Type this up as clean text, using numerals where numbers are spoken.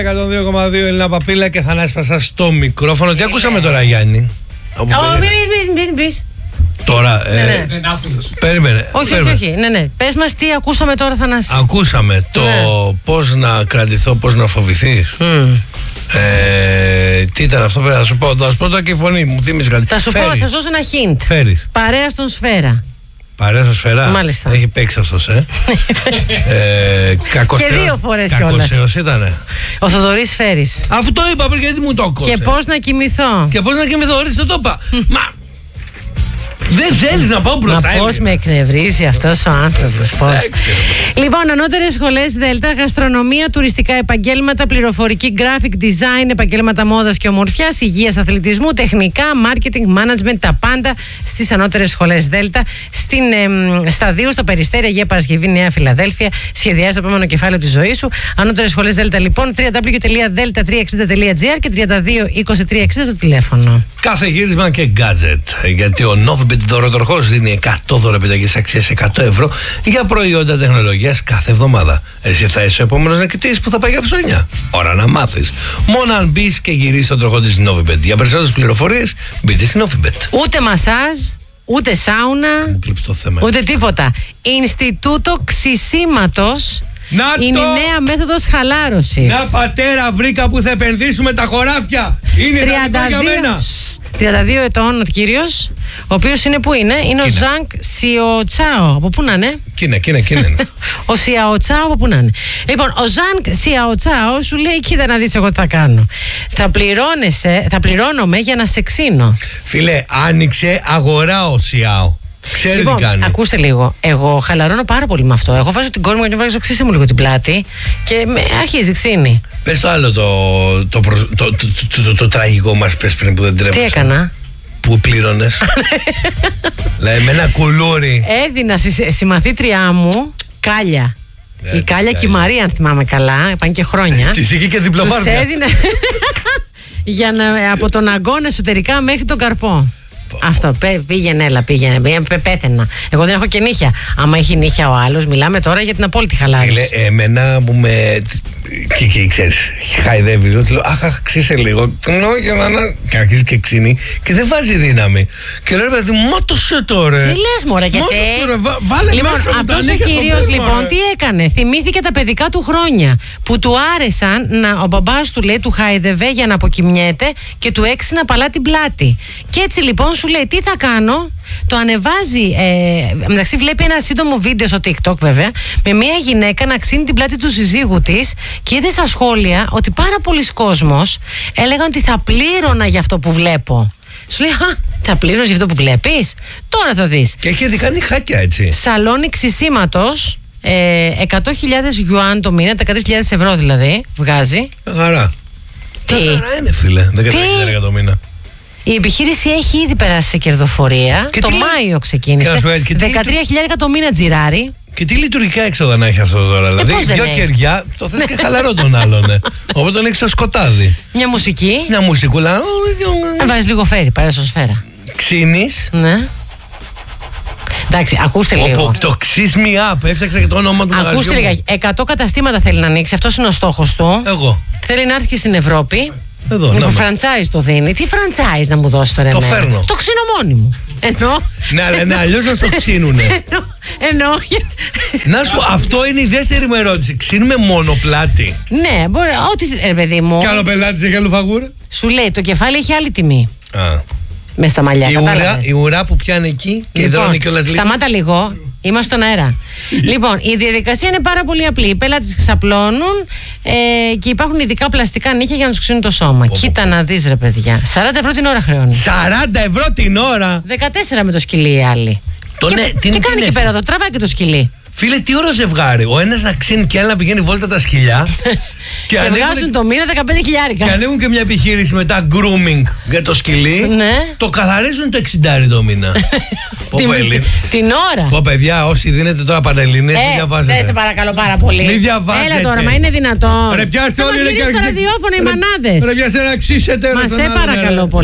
102,2 Ελληνά Παπίλα και Θανάση Πασά στο μικρόφωνο. Τι ακούσαμε τώρα, Γιάννη? Πεις. Τώρα, περίμενε. Όχι. Ναι. Πες μας τι ακούσαμε τώρα, Θανάση. Ακούσαμε το πώς να κρατηθώ, πώς να φοβηθείς. Τι ήταν αυτό, πρέπει να σου πω. Θα σου πω τώρα και η φωνή μου, θύμισε κάτι. Θα σου πω, θα σου δώσω ένα hint. Φέρεις. Παρέα στον Σφαίρα. Παρέα στο Σφαίρα. Μάλιστα. Έχει παίξει αυτός, Και δύο φορές κιόλας. Κακοσέος ήτανε. Ο Θοδωρής Φέρης. Αφού το είπα πριν, γιατί μου το κόψε. Και πώς να κοιμηθώ. Και πώς να κοιμηθώ, ορίστε το είπα. Μα δεν θέλεις να πάω μπροστά. Μα πώς με εκνευρίζει αυτός ο άνθρωπος, πώς. Λοιπόν, ανώτερες σχολές Δέλτα, γαστρονομία, τουριστικά επαγγέλματα, πληροφορική, graphic design, επαγγέλματα μόδας και ομορφιάς, υγείας, αθλητισμού, τεχνικά, marketing, management, τα πάντα στις ανώτερες σχολές Δέλτα. Στα 2 στο Περιστέρι, Αγία Παρασκευή, Νέα Φιλαδέλφια. Σχεδιάζει το επόμενο κεφάλαιο της ζωής σου. Ανώτερες σχολές Δέλτα, λοιπόν, www.delta360.gr και 32-2360 το τηλέφωνο. Κάθε γύρισμα και gadget. Γιατί ο Novibet δωροτροχός δίνει 100 δωρεπιταγές αξίας 100 ευρώ για προϊόντα τεχνολογίας κάθε εβδομάδα. Εσύ θα είσαι ο επόμενος νικητής που θα πάει για ψώνια. Ώρα να μάθεις. Μόνο αν μπεις και γυρίσεις τον τροχό της Novibet. Για περισσότερες πληροφορίες μπείτε στην Novibet. Ούτε μασάζ, ούτε σάουνα, ούτε τίποτα. Ινστιτούτο Ξυσίματος. Είναι η νέα μέθοδος χαλάρωσης. Να πατέρα, βρήκα που θα επενδύσουμε τα χωράφια. Είναι 32 για μένα. 32 ετών ο κύριος, ο οποίος είναι που είναι ο Ζανκ Σιαοτσάο. Από πού να είναι? Κίνα. Ο Σιαοτσάο από πού να είναι. Λοιπόν, ο Ζανκ Σιαοτσάο σου λέει: κοίτα να δεις, εγώ τι θα κάνω. Θα πληρώνομαι για να σε ξύνω. Φίλε, άνοιξε αγορά ο Σιάο. Ξέρει λοιπόν, τι κάνει. Ακούστε λίγο. Εγώ χαλαρώνω πάρα πολύ με αυτό. Εγώ βάζω την κόρη μου και βάζω ξύσε μου λίγο την πλάτη και αρχίζει ξύνη. Πες το άλλο το τραγικό μας πες πριν που δεν τρέπεσαι. Τι έκανα? Που πλήρωνες. Δηλαδή με ένα κουλούρι. Έδινα στη μαθήτριά μου κάλια. Η Κάλια και η Μαρία, αν θυμάμαι καλά, πάνε και χρόνια. Της είχε και διπλωμάρια. Τους έδινα από τον αγκώνα εσωτερικά μέχρι τον καρπό. Αυτό, πήγαινε, πέθαινα. Εγώ δεν έχω και νύχια. Άμα έχει νύχια ο άλλος, μιλάμε τώρα για την απόλυτη χαλάρωση. Φίλε, εμένα μου με. Και ξέρεις, χαϊδεύει. Λέω, αχ, ξύσε λίγο. Και αρχίζει και ξύνει και δεν βάζει δύναμη. Και λέω, παιδί, μάτωσε τώρα. Τι λες, μωρέ, και εσύ. Βάλε λοιπόν, μέσα αυτός ο κύριος, λοιπόν, τι έκανε? Θυμήθηκε τα παιδικά του χρόνια που του άρεσαν ο μπαμπάς του, λέει, του χάιδευε για να αποκοιμιέται και του έξι να παλά την πλάτη. Και έτσι λοιπόν σου λέει, τι θα κάνω? Το ανεβάζει, μεταξύ βλέπει ένα σύντομο βίντεο στο TikTok βέβαια, με μια γυναίκα να ξύνει την πλάτη του συζύγου της και είδε στα σχόλια ότι πάρα πολλοί κόσμος έλεγαν ότι θα πλήρωνα για αυτό που βλέπω. Σου λέει, θα πλήρωνες για αυτό που βλέπεις? Τώρα θα δεις. Και έχει κάνει χάκια, έτσι. Σαλόνι ξυσίματος, 100.000 γιουάν το μήνα, 13.000 ευρώ δηλαδή βγάζει. Χαρά. Τι? Χαρά είναι, φίλε, 13.000 το μήνα. Η επιχείρηση έχει ήδη περάσει σε κερδοφορία. Και το Μάιο ξεκίνησε. 13.000 το μήνα τζιράρι. Και τι λειτουργικά έξοδα να έχει αυτό τώρα? Δηλαδή, δυο κεριά, το θες και χαλαρό τον άλλον. Οπότε τον έχεις στο σκοτάδι. Μια μουσική. Μια μουσικούλα. Βάζεις λίγο φέρι, παρέα στο Σφαίρα. Ξύνεις. Ναι. Εντάξει, ακούστε λίγο. Το Ξύς Me Up, έφτιαξα και το όνομα του μαγαζιού. Ακούστε λίγα. 100 καταστήματα θέλει να ανοίξει. Αυτός είναι ο στόχος του. Εγώ. Θέλει να έρθει και στην Ευρώπη. Εδώ, με franchise το δίνει. Τι franchise να μου δώσει τώρα? Το φέρνω. Το ξύνω μόνη μου. Ναι, αλλά ναι, αλλιώς να στο ξύνουνε. Να σου, αυτό είναι η δεύτερη μου ερώτηση. Ξύνουμε μόνο πλάτη? Ναι, μπορεί, ό,τι, παιδί μου. Κι άλλο πελάτη έχει άλλο φαγούρα. Σου λέει, το κεφάλι έχει άλλη τιμή. Με στα μαλλιά, η ουρά που πιάνει εκεί και υδρώνει κιόλας λίγο. Σταμάτα λίγο, είμαστε στον αέρα. Λοιπόν, η διαδικασία είναι πάρα πολύ απλή. Οι πελάτες ξαπλώνουν και υπάρχουν ειδικά πλαστικά νύχια για να τους ξύνουν το σώμα. Κοίτα να δεις, ρε παιδιά. 40 ευρώ την ώρα χρεώνει. 40 ευρώ την ώρα! 14 με το σκυλί οι άλλοι. Και κάνει εκεί πέρα εδώ, τραβάει και το σκυλί. Φίλε, τι ωραίο ζευγάρι. Ο ένας να ξύνει και άλλο να πηγαίνει βόλτα τα σκυλιά. Και βγάζουν το μήνα 15.000. Και ανοίγουν και μια επιχείρηση μετά grooming για το σκυλί. Ναι. Το καθαρίζουν το 60 το μήνα. Την ώρα. Πω, παιδιά, όσοι δίνετε τώρα πανελλήνιες, μην διαβάζετε. Δεν σε παρακαλώ πάρα πολύ. Μην διαβάζετε. Έλα τώρα, μα είναι δυνατόν. Ρε, πιάστε όλοι στο ραδιόφωνο οι μανάδες. Ρε, πιάστε να ξύσετε. Μα σε παρακαλώ πολύ.